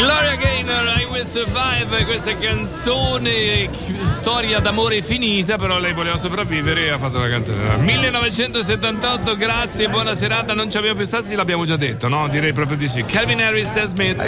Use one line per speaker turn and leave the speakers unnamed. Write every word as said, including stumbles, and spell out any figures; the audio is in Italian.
Gloria Gaynor, I Will Survive, questa canzone, storia d'amore finita, però lei voleva sopravvivere e ha fatto la canzone. millenovecentosettantotto, grazie, buona serata, non ci abbiamo più stati, l'abbiamo già detto, no? Direi proprio di sì. Calvin Harris e Smith.